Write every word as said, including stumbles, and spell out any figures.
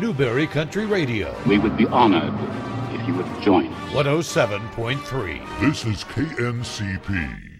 Newberry Country Radio. We would be honored if you would join us. one oh seven point three. This is K N C P.